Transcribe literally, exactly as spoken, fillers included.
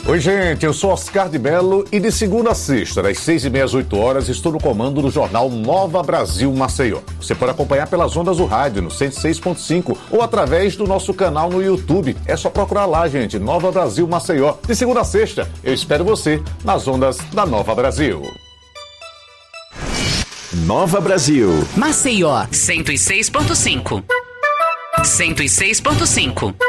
Oi, gente, eu sou Oscar de Mello e de segunda a sexta, das seis e meia às oito horas, estou no comando do jornal Nova Brasil Maceió. Você pode acompanhar pelas ondas do rádio no cento e seis ponto cinco ou através do nosso canal no YouTube. É só procurar lá, gente, Nova Brasil Maceió. De segunda a sexta, eu espero você nas ondas da Nova Brasil. Nova Brasil. Maceió, cento e seis ponto cinco. cento e seis ponto cinco.